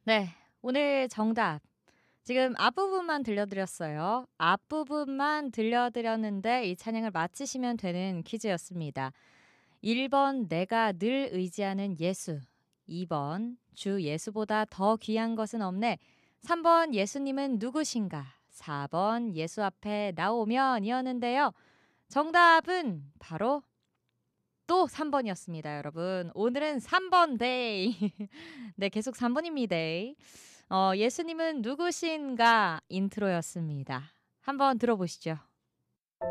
네. 오늘 정답. 지금 앞부분만 들려드렸어요. 앞부분만 들려드렸는데 이 찬양을 맞히시면 되는 퀴즈였습니다. 1번 내가 늘 의지하는 예수. 2번 주 예수보다 더 귀한 것은 없네. 3번 예수님은 누구신가? 4번 예수 앞에 나오면 이었는데요. 정답은 바로 또 3번이었습니다, 여러분. 오늘은 3번 데이. 네, 계속 3번입니다. 예수님은 누구신가 인트로였습니다. 한번 들어보시죠.